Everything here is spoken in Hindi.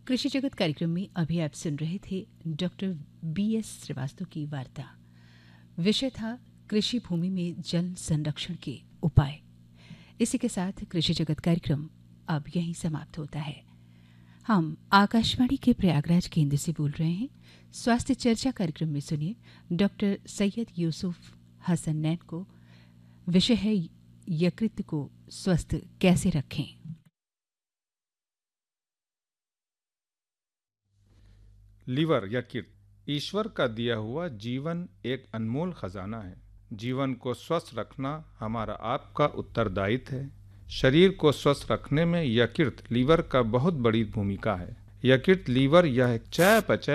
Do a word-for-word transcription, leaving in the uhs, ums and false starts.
कृषि जगत कार्यक्रम में अभी आप सुन रहे थे डॉक्टर बी एस श्रीवास्तव की वार्ता। विषय था कृषि भूमि में जल संरक्षण के उपाय। इसी के साथ कृषि जगत कार्यक्रम अब यहीं समाप्त होता है। हम आकाशवाणी के प्रयागराज केंद्र से बोल रहे हैं। स्वास्थ्य चर्चा कार्यक्रम में सुनिए डॉक्टर सैयद यूसुफ हसन नैन को। विषय है यकृत को स्वस्थ कैसे रखें। लीवर यकृत ईश्वर का दिया हुआ जीवन एक अनमोल खजाना है। जीवन को स्वस्थ रखना हमारा आपका उत्तरदायित्व है। शरीर को स्वस्थ रखने में यकृत लीवर का बहुत बड़ी भूमिका है। यकृत लीवर यह चयापचय